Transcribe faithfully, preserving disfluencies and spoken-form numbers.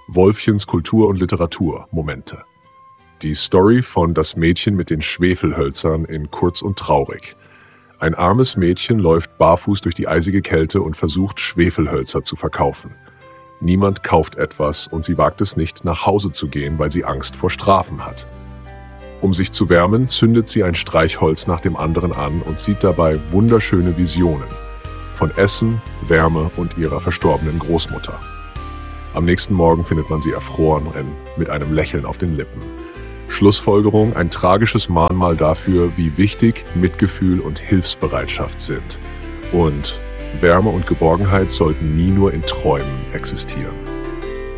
Wolfchens Kultur und Literatur Momente. Die Story von Das Mädchen mit den Schwefelhölzern in Kurz und Traurig. Ein armes Mädchen läuft barfuß durch die eisige Kälte und versucht, Schwefelhölzer zu verkaufen. Niemand kauft etwas und sie wagt es nicht, nach Hause zu gehen, weil sie Angst vor Strafen hat. Um sich zu wärmen, zündet sie ein Streichholz nach dem anderen an und sieht dabei wunderschöne Visionen von Essen, Wärme und ihrer verstorbenen Großmutter. Am nächsten Morgen findet man sie erfroren mit einem Lächeln auf den Lippen. Schlussfolgerung: ein tragisches Mahnmal dafür, wie wichtig Mitgefühl und Hilfsbereitschaft sind. Und Wärme und Geborgenheit sollten nie nur in Träumen existieren.